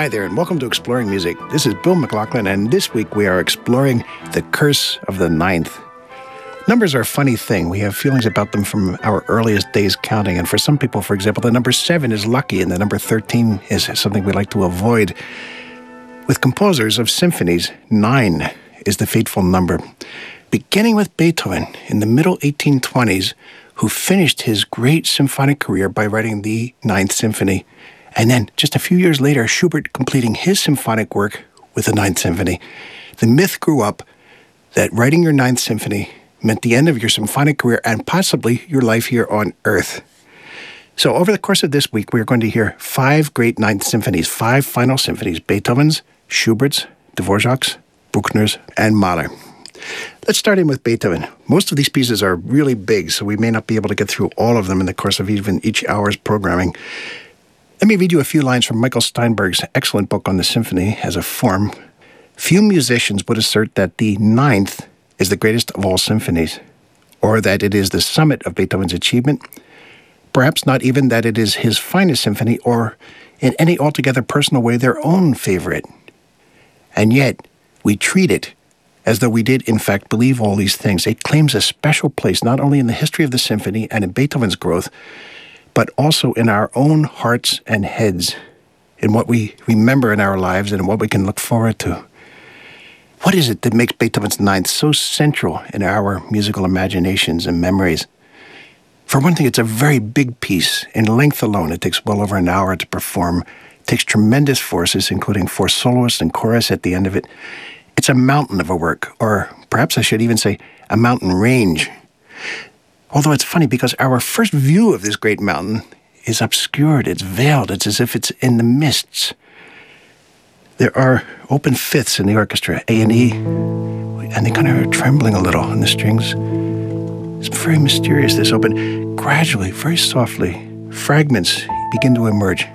Hi there, and welcome to Exploring Music. This is Bill McLaughlin, and this week we are exploring the curse of the ninth. Numbers are a funny thing. We have feelings about them from our earliest days counting, and for some people, for example, the number 7 is lucky, and the number 13 is something we like to avoid. With composers of symphonies, 9 is the fateful number. Beginning with Beethoven in the middle 1820s, who finished his great symphonic career by writing the Ninth Symphony. And then, just a few years later, Schubert completing his symphonic work with the Ninth Symphony. The myth grew up that writing your Ninth Symphony meant the end of your symphonic career and possibly your life here on Earth. So over the course of this week, we're going to hear 5 great Ninth Symphonies, 5 final symphonies, Beethoven's, Schubert's, Dvorak's, Bruckner's, and Mahler. Let's start in with Beethoven. Most of these pieces are really big, so we may not be able to get through all of them in the course of even each hour's programming. Let me read you a few lines from Michael Steinberg's excellent book on the symphony as a form. Few musicians would assert that the ninth is the greatest of all symphonies, or that it is the summit of Beethoven's achievement, perhaps not even that it is his finest symphony, or in any altogether personal way their own favorite. And yet, we treat it as though we did in fact believe all these things. It claims a special place not only in the history of the symphony and in Beethoven's growth, but also in our own hearts and heads, in what we remember in our lives and what we can look forward to. What is it that makes Beethoven's Ninth so central in our musical imaginations and memories? For one thing, it's a very big piece. In length alone, it takes well over an hour to perform. It takes tremendous forces, including 4 soloists and chorus at the end of it. It's a mountain of a work, or perhaps I should even say a mountain range. Although it's funny because our first view of this great mountain is obscured, it's veiled, it's as if it's in the mists. There are open fifths in the orchestra, A and E, and they kind of are trembling a little in the strings. It's very mysterious, this open. Gradually, very softly, fragments begin to emerge.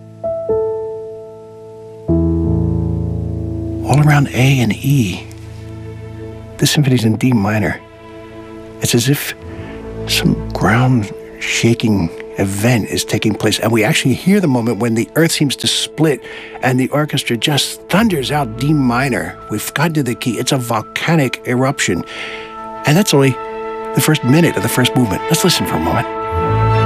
All around A and E. This symphony's in D minor. It's as if some ground-shaking event is taking place, and we actually hear the moment when the earth seems to split and the orchestra just thunders out D minor. We've gotten to the key. It's a volcanic eruption. And that's only the first minute of the first movement. Let's listen for a moment.